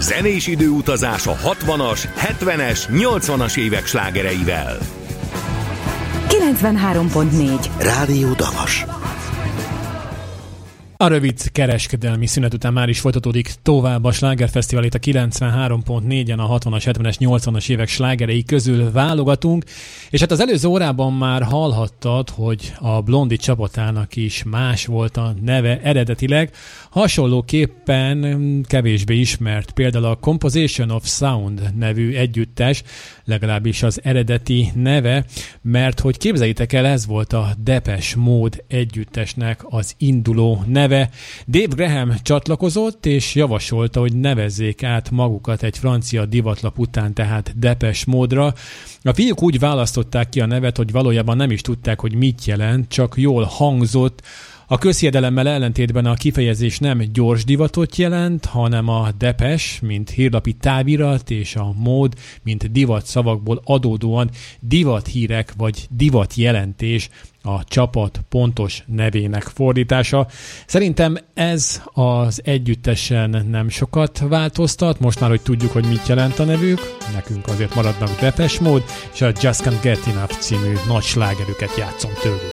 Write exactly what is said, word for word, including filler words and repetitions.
Zenés időutazás a hatvanas, hetvenes, nyolcvanas évek slágereivel. kilencvenhárom pont négy Rádió Davas. A rövid kereskedelmi szünet után már is folytatódik tovább a Slágerfesztivál. Itt a kilencvenhárom pont négyen a hatvanas, hetvenes, nyolcvanas évek slágerei közül válogatunk, és hát az előző órában már hallhattad, hogy a Blondie csapatának is más volt a neve eredetileg. Hasonlóképpen kevésbé ismert például a Composition of Sound nevű együttes, legalábbis az eredeti neve, mert hogy képzeljétek el, ez volt a Depeche Mode együttesnek az induló neve. Dave Graham csatlakozott és javasolta, hogy nevezzék át magukat egy francia divatlap után, tehát Depeche Mode-ra. A fiúk úgy választották ki a nevet, hogy valójában nem is tudták, hogy mit jelent, csak jól hangzott. A közhiedelemmel ellentétben a kifejezés nem gyors divatot jelent, hanem a Depeche, mint hírlapi távirat, és a mód, mint divat szavakból adódóan divathírek vagy divatjelentés a csapat pontos nevének fordítása. Szerintem ez az együttesen nem sokat változtat, most már, hogy tudjuk, hogy mit jelent a nevük, nekünk azért maradnak Depeche Mode, és a Just Can't Get Enough című nagy slágerüket játszom tőlük.